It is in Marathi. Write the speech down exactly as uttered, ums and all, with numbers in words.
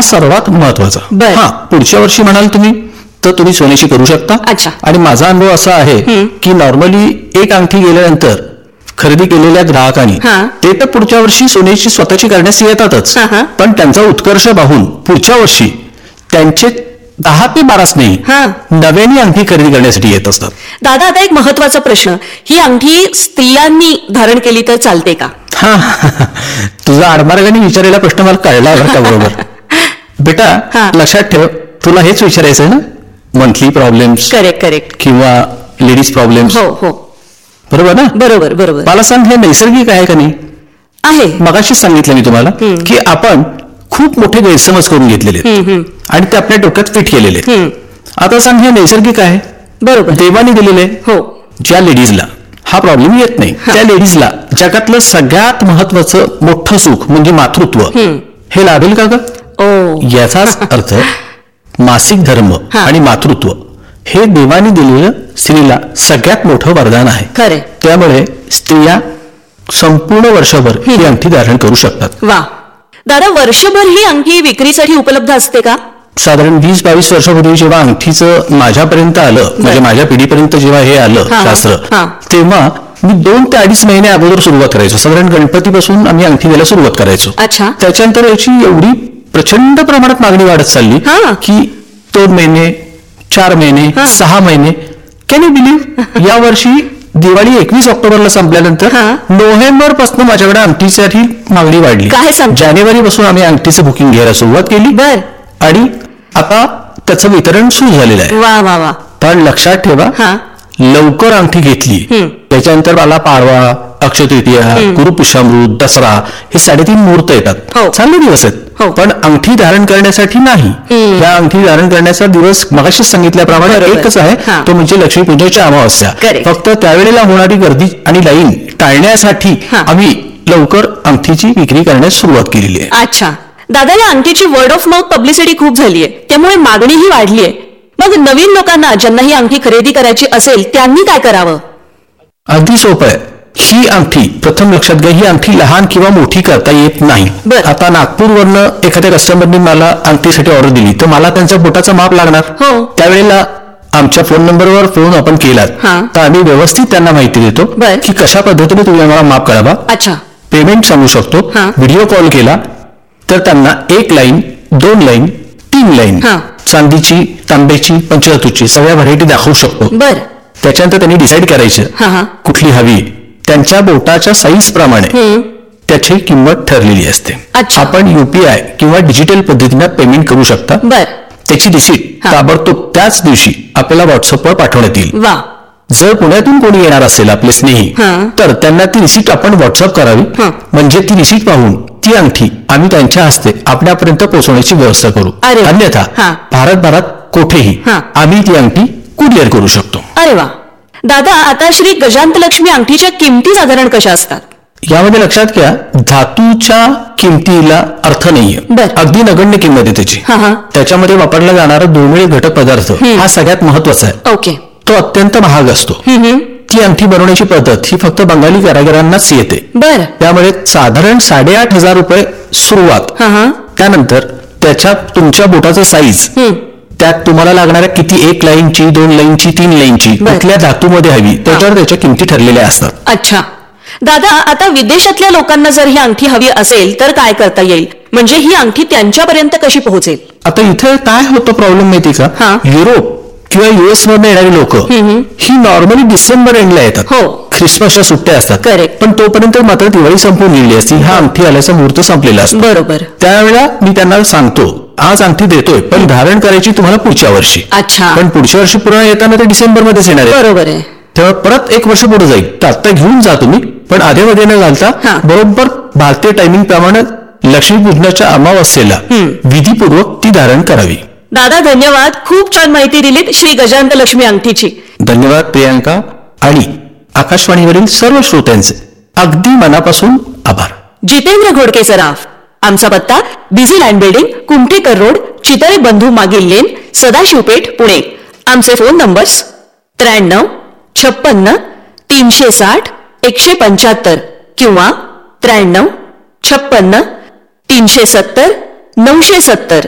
हा सर्वात महत्वाचा. हा पुढच्या वर्षी म्हणाल तुम्ही तर तुम्ही सोन्याची करू शकता. आणि माझा अनुभव असा आहे की नॉर्मली एक अंगठी गेल्यानंतर खरेदी केलेल्या ग्राहकांनी ते तर पुढच्या वर्षी सोन्याची स्वतःची करण्यास येतातच, पण त्यांचा उत्कर्ष पाहून पुढच्या वर्षी त्यांचे दहा ते बारा स्नेही नव्याने अंगठी खरेदी करण्यासाठी येत असतात. दादा, आता एक महत्वाचा प्रश्न, ही अंगठी स्त्रियांनी धारण केली तर चालते का? हा, तुझा आडमार्गाने विचारलेला प्रश्न मला कळला बरं का. बरोबर बेटा, लक्षात ठेव, तुला हेच विचारायचं आहे ना, मंथली प्रॉब्लेम्स. Correct correct. किंवा लेडीज प्रॉब्लेम्स. हो हो, बरोबर ना. बरोबर बरोबर. मला सांग, हे नैसर्गिक आहे का नाही? आहे. मगाशीच सांगितलं मी तुम्हाला की आपण खूप मोठे गैरसमज करून घेतलेले आणि ते आपल्या डोक्यात फिट केलेले. आता सांग, हे नैसर्गिक आहे? बरोबर. देवाने दिलेले. हो. ज्या लेडीजला हा प्रॉब्लेम येत नाही, त्या लेडीजला जगातलं सगळ्यात महत्वाचं मोठं सुख म्हणजे मातृत्व हे लाभेल का ग? याचाच अर्थ मासिक धर्म आणि मातृत्व हे देवाने दिलेलं स्त्रीला सगळ्यात मोठं वरदान आहे. खरे. त्यामुळे स्त्रिया संपूर्ण वर्षभर ही अंगठी धारण करू शकतात. वा दादा, वर्षभर ही अंगठी विक्रीसाठी उपलब्ध असते का? साधारण वीस बावीस वर्षापूर्वी जेव्हा अंगठीचं माझ्यापर्यंत आलं, म्हणजे माझ्या पिढीपर्यंत जेव्हा हे आलं शास्त्र, तेव्हा मी दोन ते अडीच महिने अगोदर सुरुवात करायचो. साधारण गणपतीपासून आम्ही अंगठी द्यायला सुरुवात करायचो. त्याच्यानंतर याची एवढी प्रचंड प्रमाणात मागणी वाढत चालली की दोन महिने, चार महिने, सहा महिने. कॅन यू बिलीव्ह, या वर्षी दिवाळी एकवीस ऑक्टोबरला संपल्यानंतर नोव्हेंबर पासून माझ्याकडे अंगठीसाठी मागणी वाढली. जानेवारी पासून आम्ही अंगठीचं बुकिंग घ्यायला सुरुवात केली आणि आता त्याचं वितरण सुरू झालेलं आहे. वा वा वा. पण लक्षात ठेवा, लवकर अंगठी घेतली त्याच्यानंतर मला पाडवा, अक्षयतृतीया, गुरुपुष्यामृत, दसरा हे साडेतीन मुहूर्त येतात, चांगले दिवस आहेत. पण अंगठी धारण करण्यासाठी नाही. या अंगठी धारण करण्याचा दिवस मगाशीच सांगितल्याप्रमाणे एकच आहे, तो म्हणजे लक्ष्मीपूजनाची अमावस्या. फक्त त्यावेळेला होणारी गर्दी आणि लाईन टाळण्यासाठी आम्ही लवकर अंगठीची विक्री करण्यास सुरुवात केलेली आहे. अच्छा दादा, या अंगठीची वर्ड ऑफ माउथ पब्लिसिटी खूप झाली आहे, त्यामुळे मागणीही वाढली आहे. मग नवीन लोकांना ज्यांना ही अंगठी खरेदी करायची असेल त्यांनी काय करावं? अगदी सोपं आहे. ही अंगठी प्रथम लक्षात घ्या, ही अंगठी लहान किंवा मोठी करता येत नाही. आता नागपूरवरनं एखाद्या कस्टमरने मला अंगठीसाठी ऑर्डर दिली तर मला त्यांच्या बोटाचं माप लागणार. त्यावेळेला आमच्या फोन नंबरवर फोन आपण केला तर आम्ही व्यवस्थित त्यांना माहिती देतो की कशा पद्धतीने तुम्ही आम्हाला माप काढावा. अच्छा. पेमेंट सांगू शकतो. व्हिडिओ कॉल केला तर त्यांना एक लाईन, दोन लाईन, तीन लाईन, चांदीची, तांब्याची, पंचधातूची सगळ्या व्हरायटी दाखवू शकतो. त्याच्यानंतर त्यांनी डिसाईड करायचं कुठली हवी. त्यांच्या बोटाच्या साईज प्रमाणे त्याची किंमत ठरलेली असते. आपण युपीआय किंवा डिजिटल पद्धतीने पेमेंट करू शकता. त्याची रिसीट ताबडतोब त्याच दिवशी आपल्याला व्हॉट्सअपवर पाठवण्यात येईल. जर पुण्यातून कोणी येणार असेल आपले स्नेही तर त्यांना ती रिसीट आपण व्हॉट्सअप करावी, म्हणजे ती रिसीट पाहून ती अंगठी आम्ही त्यांच्या हस्ते आपल्यापर्यंत पोहोचवण्याची व्यवस्था करू. अन्यथा भारतभरात कुठेही आम्ही ती अंगठी कुरिअर करू शकतो. अरे वा दादा, आता श्री गजांतलक्ष्मी अंगठीच्या किमती साधारण कशा असतात? यामध्ये लक्षात घ्या, धातूच्या किमतीला अर्थ नाहीये, अगदी नगण्य किंमत आहे त्याची. त्याच्यामध्ये वापरला जाणारा दुर्मिळ घटक पदार्थ हा सगळ्यात महत्वाचा आहे. ओके. तो अत्यंत महाग असतो. ती अंगठी बनवण्याची पद्धत ही फक्त बंगाली कारागिरांनाच येते. त्यामुळे साधारण साडेआठ हजार रुपये सुरुवात. त्यानंतर त्याच्या तुमच्या बोटाचा साईज, त्यात तुम्हाला लागणाऱ्या किती, एक लाईनची, दोन लाईनची, तीन लाईनची, कुठल्या धातूमध्ये हवी त्याच्यावर त्याच्या किमती ठरलेल्या असतात. अच्छा दादा, आता विदेशातल्या लोकांना जर ही अंगठी हवी असेल तर काय करता येईल, म्हणजे ही अंगठी त्यांच्यापर्यंत कशी पोहोचेल? आता इथे काय होतं प्रॉब्लेम माहिती का, युरोप किंवा युएस मधून येणारी लोक ही नॉर्मली डिसेंबर एंडला येतात, ख्रिसमसच्या सुट्ट्या असतात. पण तोपर्यंत मात्र दिवाळी संपून गेली असती, हा अंगठी आल्याचा मुहूर्त संपलेला असतो. बरोबर. त्यावेळेला मी त्यांना सांगतो, आज अंगठी देतोय पण धारण करायची तुम्हाला पुढच्या वर्षी. अच्छा. पण पुढच्या वर्षी पुन्हा येताना ते डिसेंबर मध्येच येणार आहे. बरोबर आहे. तेव्हा परत एक वर्ष पुढे जाईल. तर आता घेऊन जा तुम्ही, पण आधेमध्ये न घालता बरोबर भारतीय टायमिंग प्रमाणे लक्ष्मीपूजनाच्या अमावस्येला विधीपूर्वक ती धारण करावी. दादा धन्यवाद, खूप छान माहिती दिलीत श्री गजांत लक्ष्मी अंगठीची. धन्यवाद प्रियांका आणि आकाशवाणीवरील सर्व श्रोत्यांचे अगदी मनापासून आभार. जितेंद्र घोडके सराफ. आमचा पत्ता busy land building, Kumthekar road, Chitale बंधू मागील लेन, सदाशिवपेठ, पुणे. आमचे फोन नंबर्स त्र्याण्णव छप्पन्न तीनशे साठ एकशे पंच्याहत्तर किंवा त्र्याण्णव छप्पन्न तीनशे सत्तर नऊशे सत्तर.